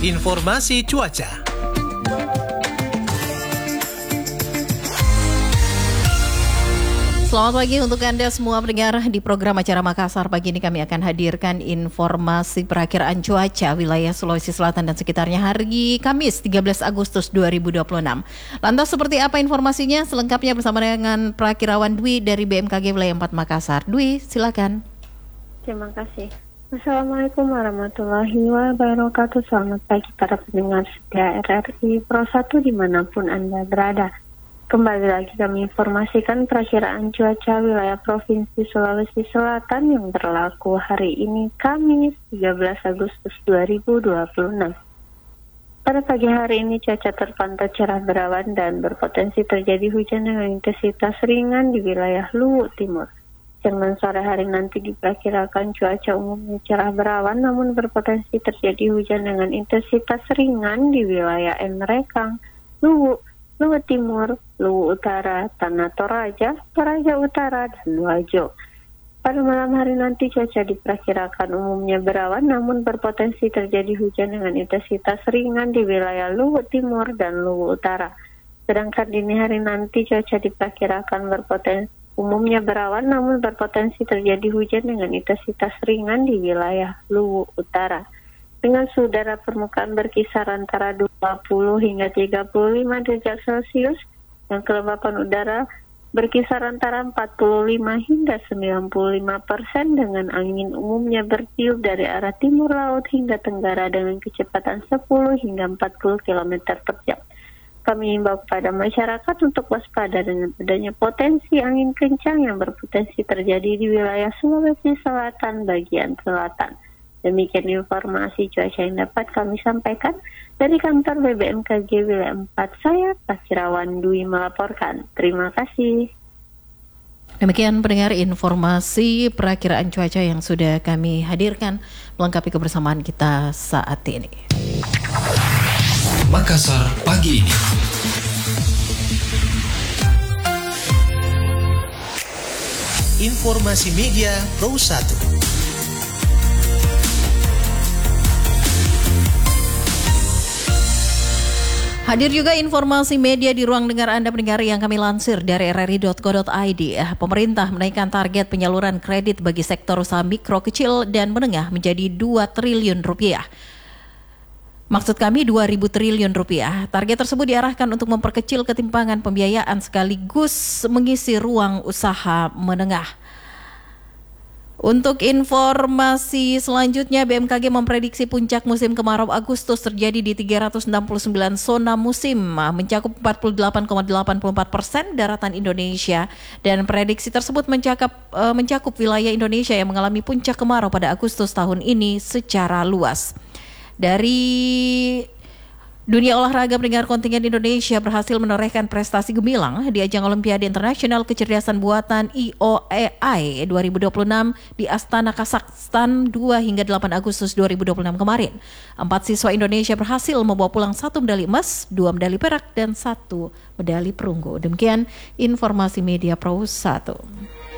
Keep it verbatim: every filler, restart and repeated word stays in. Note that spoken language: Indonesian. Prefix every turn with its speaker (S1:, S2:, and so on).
S1: Informasi cuaca.
S2: Selamat pagi untuk Anda semua pendengar. Di program acara Makassar pagi ini kami akan hadirkan informasi perakiraan cuaca wilayah Sulawesi Selatan dan sekitarnya hari Kamis tiga belas Agustus dua ribu dua puluh enam. Lantas seperti apa informasinya? Selengkapnya bersama dengan Prakirawan Dwi dari B M K G Wilayah empat Makassar. Dwi, silakan.
S3: Terima kasih. Assalamualaikum warahmatullahi wabarakatuh. Selamat pagi para pendengar setia R R I Pro satu dimanapun Anda berada. Kembali lagi kami informasikan perakiraan cuaca wilayah Provinsi Sulawesi Selatan yang berlaku hari ini Kamis tiga belas Agustus dua ribu dua puluh enam. Pada pagi hari ini cuaca terpantau cerah berawan dan berpotensi terjadi hujan dengan intensitas ringan di wilayah Luwu Timur. Sedangkan sore hari nanti diperkirakan cuaca umumnya cerah berawan namun berpotensi terjadi hujan dengan intensitas ringan di wilayah Mrekang, Luwu, Luwu Timur, Luwu Utara, Tanah Toraja, Toraja Utara, dan Wajo. Pada malam hari nanti cuaca diperkirakan umumnya berawan namun berpotensi terjadi hujan dengan intensitas ringan di wilayah Luwu Timur dan Luwu Utara. Sedangkan dini hari nanti cuaca diperkirakan berpotensi umumnya berawan namun berpotensi terjadi hujan dengan intensitas ringan di wilayah Luwu Utara. Dengan suhu udara permukaan berkisar antara dua puluh hingga tiga puluh lima derajat Celcius dan kelembapan udara berkisar antara empat puluh lima hingga sembilan puluh lima persen dengan angin umumnya bertiup dari arah timur laut hingga tenggara dengan kecepatan sepuluh hingga empat puluh kilometer per jam. Kami himbau kepada masyarakat untuk waspada dengan adanya potensi angin kencang yang berpotensi terjadi di wilayah Sulawesi Selatan bagian selatan. Demikian informasi cuaca yang dapat kami sampaikan dari kantor B B M K G Wilayah empat. Saya Prakirawan Dwi melaporkan. Terima kasih.
S2: Demikian pendengar informasi perakiraan cuaca yang sudah kami hadirkan melengkapi kebersamaan kita saat ini.
S1: Makassar pagi ini. Informasi media Pro satu.
S2: Hadir juga informasi media di ruang dengar Anda pendengar yang kami lansir dari r r i dot co dot i d. Pemerintah menaikkan target penyaluran kredit bagi sektor usaha mikro, kecil, dan menengah menjadi dua triliun rupiah. Maksud kami dua ribu triliun rupiah. Target tersebut diarahkan untuk memperkecil ketimpangan pembiayaan sekaligus mengisi ruang usaha menengah. Untuk informasi selanjutnya, B M K G memprediksi puncak musim kemarau Agustus terjadi di tiga ratus enam puluh sembilan zona musim, mencakup empat puluh delapan koma delapan puluh empat persen daratan Indonesia, dan prediksi tersebut mencakup, uh, mencakup wilayah Indonesia yang mengalami puncak kemarau pada Agustus tahun ini secara luas. Dari dunia olahraga, pendengar, kontingen Indonesia berhasil menorehkan prestasi gemilang di ajang Olimpiade Internasional Kecerdasan Buatan I O A I dua ribu dua puluh enam di Astana, Kazakhstan dua hingga delapan Agustus dua ribu dua puluh enam kemarin. Empat siswa Indonesia berhasil membawa pulang satu medali emas, dua medali perak, dan satu medali perunggu. Demikian informasi media Pro satu.